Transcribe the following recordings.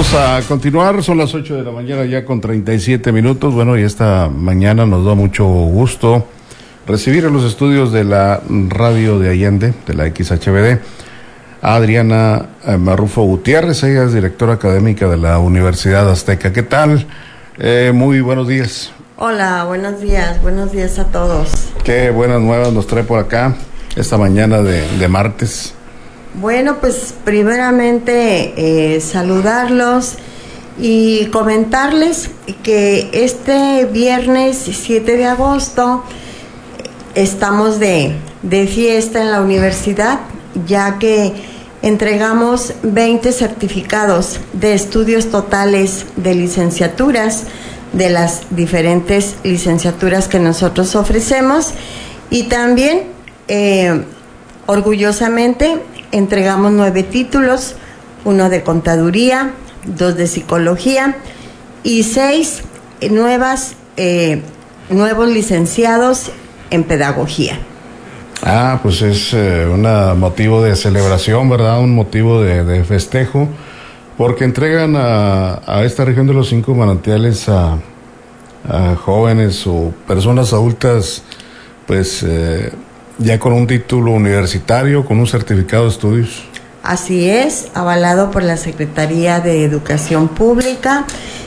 Vamos a continuar, son las 8 de la mañana ya con 37 minutos. Bueno, y esta mañana nos da mucho gusto recibir en los estudios de la radio de Allende, de la XHBD, a Adriana Marrufo Gutiérrez. Ella es directora académica de la Universidad Azteca. ¿Qué tal? Muy buenos días. Hola, buenos días a todos. Qué buenas nuevas nos trae por acá esta mañana de martes. Bueno, pues primeramente saludarlos y comentarles que este viernes 7 de agosto estamos de fiesta en la universidad, ya que entregamos 20 certificados de estudios totales de licenciaturas, de las diferentes licenciaturas que nosotros ofrecemos, y también orgullosamente entregamos 9 títulos, 1 de contaduría, 2 de psicología y 6 nuevos licenciados en pedagogía. Pues es un motivo de celebración, ¿verdad? Un motivo de festejo, porque entregan a esta región de los 5 manantiales a jóvenes o personas adultas, pues ya con un título universitario, con un certificado de estudios. Así es, avalado por la Secretaría de Educación Pública.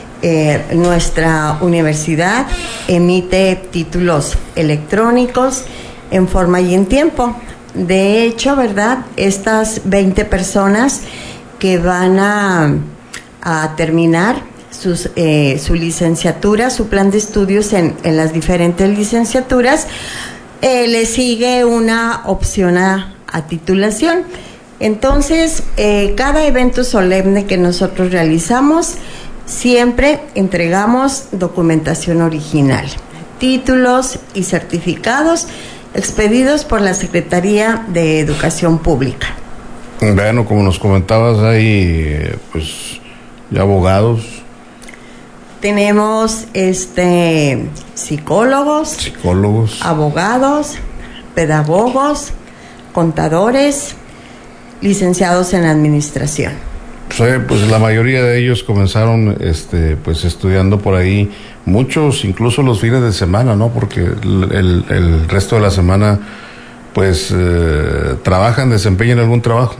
Nuestra universidad emite títulos electrónicos en forma y en tiempo. De hecho, ¿verdad? Estas 20 personas que van a terminar su licenciatura, su plan de estudios en las diferentes licenciaturas, le sigue una opción a titulación. Entonces, cada evento solemne que nosotros realizamos, siempre entregamos documentación original, títulos y certificados expedidos por la Secretaría de Educación Pública. Bueno, como nos comentabas, hay pues ya abogados. Tenemos psicólogos, abogados, pedagogos, contadores, licenciados en administración. Sí, pues la mayoría de ellos comenzaron pues estudiando por ahí, muchos incluso los fines de semana, ¿no? Porque el resto de la semana pues trabajan, desempeñan algún trabajo.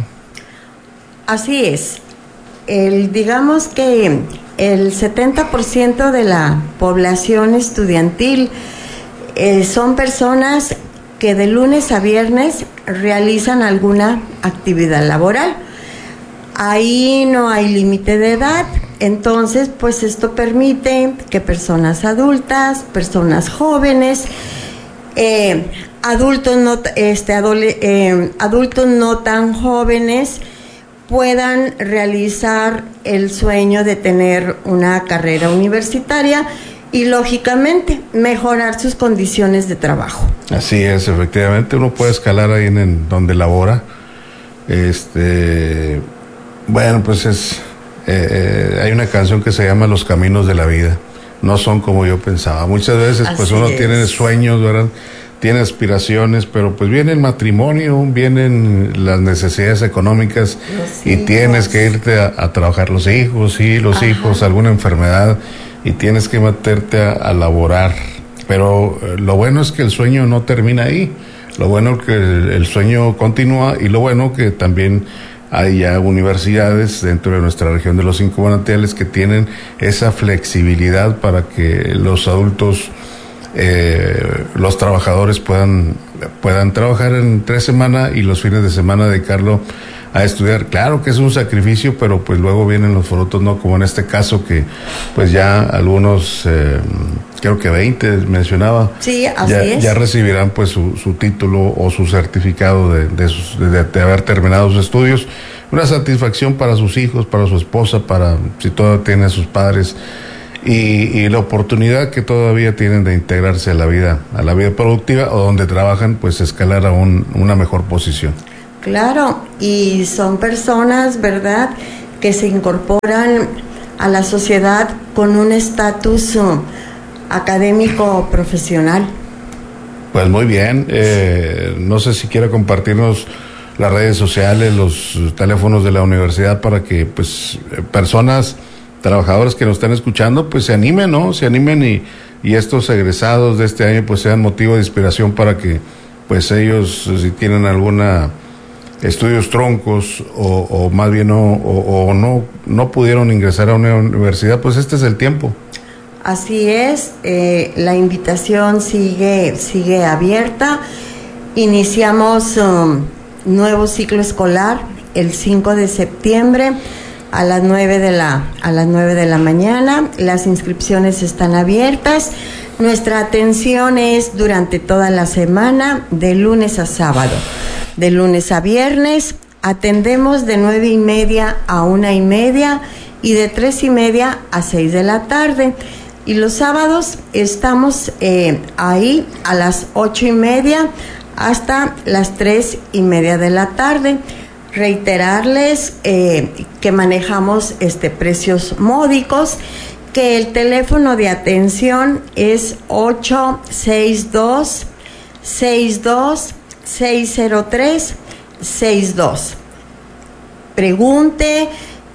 Así es. Digamos que el 70% de la población estudiantil son personas que de lunes a viernes realizan alguna actividad laboral. Ahí no hay límite de edad, entonces pues esto permite que personas adultas, personas jóvenes, adultos no tan jóvenes puedan realizar el sueño de tener una carrera universitaria y lógicamente mejorar sus condiciones de trabajo. Así es, efectivamente, uno puede escalar ahí en donde labora. Bueno, pues hay una canción que se llama Los caminos de la vida, no son como yo pensaba. Muchas veces pues uno tiene sueños, ¿verdad? Tiene aspiraciones, pero pues viene el matrimonio, vienen las necesidades económicas y tienes que irte a trabajar, los hijos, alguna enfermedad, y tienes que meterte a laborar. Pero lo bueno es que el sueño no termina ahí, lo bueno es que el sueño continúa, y lo bueno que también hay ya universidades dentro de nuestra región de los 5 manantiales que tienen esa flexibilidad para que los adultos, los trabajadores puedan trabajar entre semana y los fines de semana dedicarlo a estudiar. Claro que es un sacrificio, pero pues luego vienen los frutos, ¿no? Como en este caso que pues ya algunos, creo que 20 mencionaba, sí, así es, ya recibirán pues su título o su certificado de haber terminado sus estudios. Una satisfacción para sus hijos, para su esposa, para si todavía tiene a sus padres, y la oportunidad que todavía tienen de integrarse a la vida productiva, o donde trabajan, pues escalar a una mejor posición. Claro, y son personas, ¿verdad?, que se incorporan a la sociedad con un estatus académico profesional. Pues muy bien, no sé si quiere compartirnos las redes sociales, los teléfonos de la universidad para que pues personas, trabajadores que nos están escuchando, pues se animen, ¿no? Se animen y estos egresados de este año pues sean motivo de inspiración para que pues ellos, si tienen alguna estudios troncos o más bien no pudieron ingresar a una universidad, pues este es el tiempo. Así es, la invitación sigue abierta. Iniciamos nuevo ciclo escolar el 5 de septiembre a las 9 de la mañana. Las inscripciones están abiertas. Nuestra atención es durante toda la semana, de lunes a sábado. De lunes a viernes atendemos de 9:30 a 1:30 y de 3:30 a 6 de la tarde. Y los sábados estamos ahí a las 8:30 hasta las 3:30 de la tarde. Reiterarles que manejamos precios módicos, que el teléfono de atención es 862-603-62. Pregunte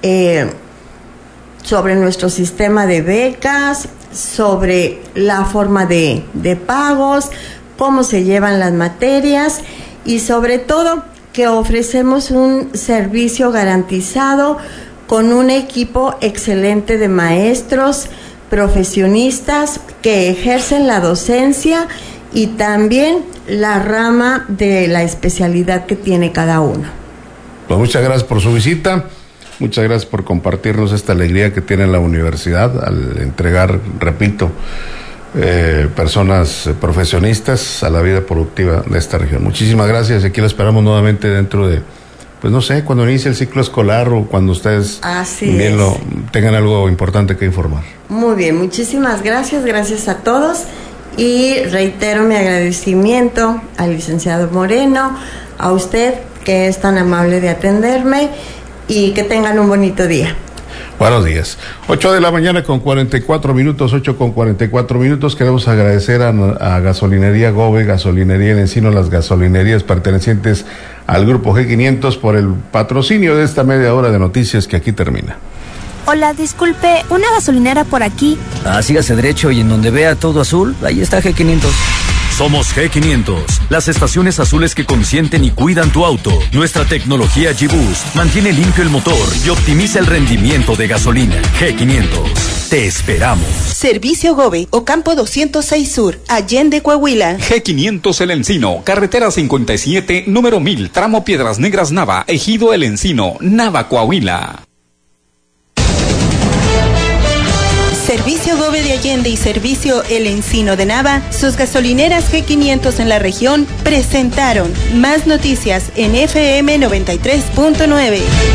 sobre nuestro sistema de becas, sobre la forma de pagos, cómo se llevan las materias y sobre todo que ofrecemos un servicio garantizado con un equipo excelente de maestros, profesionistas que ejercen la docencia y también la rama de la especialidad que tiene cada uno. Pues muchas gracias por su visita. Muchas gracias por compartirnos esta alegría que tiene la universidad al entregar, repito, personas profesionistas a la vida productiva de esta región. Muchísimas gracias. Aquí lo esperamos nuevamente dentro de, pues no sé, cuando inicie el ciclo escolar o cuando ustedes tengan algo importante que informar. Muy bien, muchísimas gracias a todos y reitero mi agradecimiento al licenciado Moreno, a usted que es tan amable de atenderme. Y que tengan un bonito día. Buenos días. 8 de la mañana con 44 minutos, 8:44. Queremos agradecer a Gasolinería Gobe, Gasolinería El Encino, las gasolinerías pertenecientes al Grupo G500 por el patrocinio de esta media hora de noticias que aquí termina. Hola, disculpe, ¿una gasolinera por aquí? Sígase derecho y en donde vea todo azul, ahí está G500. Somos G500, las estaciones azules que consienten y cuidan tu auto. Nuestra tecnología G-Boost mantiene limpio el motor y optimiza el rendimiento de gasolina. G500, te esperamos. Servicio Gobe, Ocampo 206 Sur, Allende, Coahuila. G500 El Encino, carretera 57, número 1000, tramo Piedras Negras Nava, Ejido El Encino, Nava, Coahuila. Servicio Gobe de Allende y Servicio El Encino de Nava, sus gasolineras G500 en la región, presentaron más noticias en FM 93.9.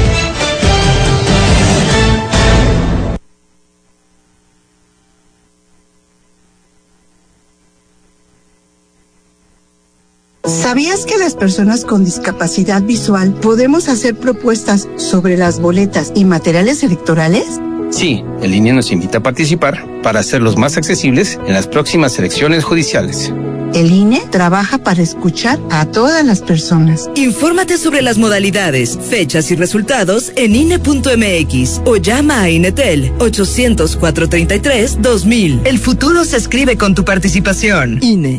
¿Sabías que las personas con discapacidad visual podemos hacer propuestas sobre las boletas y materiales electorales? Sí, el INE nos invita a participar para hacerlos más accesibles en las próximas elecciones judiciales. El INE trabaja para escuchar a todas las personas. Infórmate sobre las modalidades, fechas y resultados en INE.mx o llama a INETEL 800-433-2000. El futuro se escribe con tu participación. INE.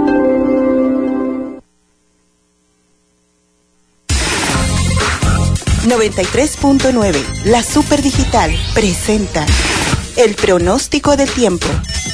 ...93.9, la Superdigital presenta el pronóstico del tiempo.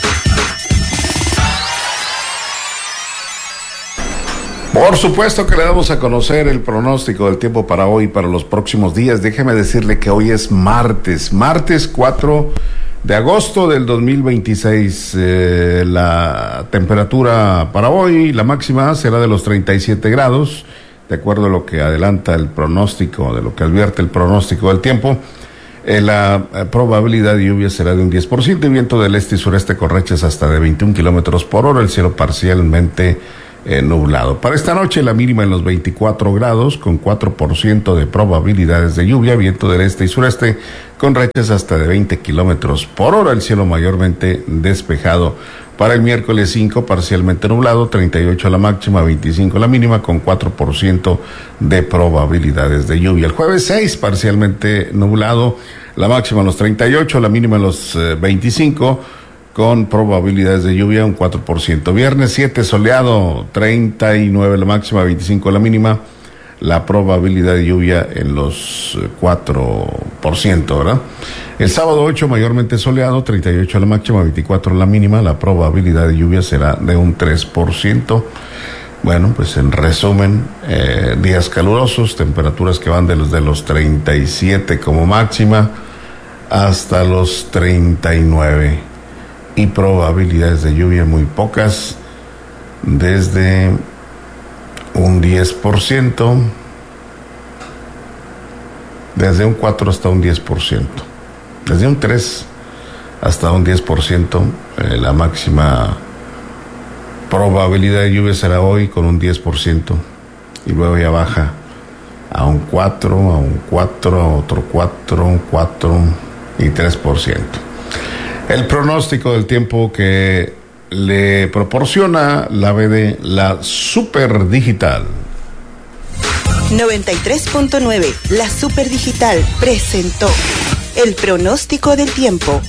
Por supuesto que le damos a conocer el pronóstico del tiempo para hoy y para los próximos días. Déjeme decirle que hoy es martes 4 de agosto del 2026. La temperatura para hoy, la máxima será de los 37 grados. De acuerdo a lo que adelanta el pronóstico, de lo que advierte el pronóstico del tiempo, la probabilidad de lluvia será de un 10%, y viento del este y sureste con rachas hasta de 21 kilómetros por hora, el cielo parcialmente nublado. Para esta noche la mínima en los 24 grados con 4% de probabilidades de lluvia, viento del este y sureste con rachas hasta de 20 kilómetros por hora, el cielo mayormente despejado. Para el miércoles 5 parcialmente nublado, 38 la máxima, 25 la mínima con 4% de probabilidades de lluvia. El jueves 6 parcialmente nublado, la máxima en los 38, la mínima en los 25 con probabilidades de lluvia un 4%. Viernes 7 soleado, 39 la máxima, 25 la mínima, la probabilidad de lluvia en los 4%, ¿verdad? El sábado 8 mayormente soleado, 38 la máxima, 24 la mínima, la probabilidad de lluvia será de un 3%. Bueno, pues en resumen, días calurosos, temperaturas que van desde los 37 como máxima hasta los 39. Y probabilidades de lluvia muy pocas, desde un 10%, desde un 4 hasta un 10%, desde un 3 hasta un 10%, la máxima probabilidad de lluvia será hoy con un 10%, y luego ya baja a un 4, a un 4, a otro 4, un 4 y 3%. El pronóstico del tiempo que le proporciona la BD, la Super Digital. 93.9, la Super Digital presentó el pronóstico del tiempo.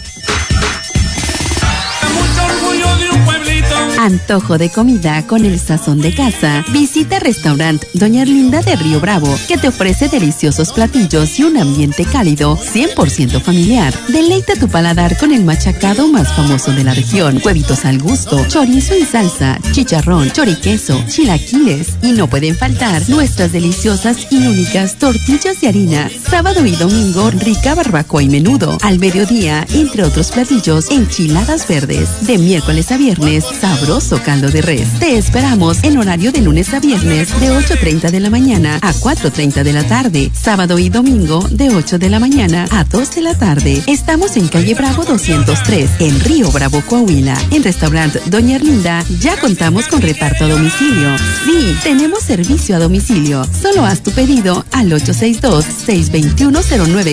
Antojo de comida con el sazón de casa. Visita Restaurant Doña Erlinda de Río Bravo, que te ofrece deliciosos platillos y un ambiente cálido 100% familiar. Deleita tu paladar con el machacado más famoso de la región, huevitos al gusto, chorizo en salsa, chicharrón, choriqueso, chilaquiles, y no pueden faltar nuestras deliciosas y únicas tortillas de harina. Sábado y domingo, rica barbacoa y menudo. Al mediodía, entre otros platillos, enchiladas verdes. De miércoles a viernes, sabroso caldo de res. Te esperamos en horario de lunes a viernes de 8:30 de la mañana a 4:30 de la tarde. Sábado y domingo de 8 de la mañana a 2 de la tarde. Estamos en calle Bravo 203, en Río Bravo, Coahuila. En Restaurant Doña Erlinda ya contamos con reparto a domicilio. Sí, tenemos servicio a domicilio. Solo haz tu pedido al 862-621-09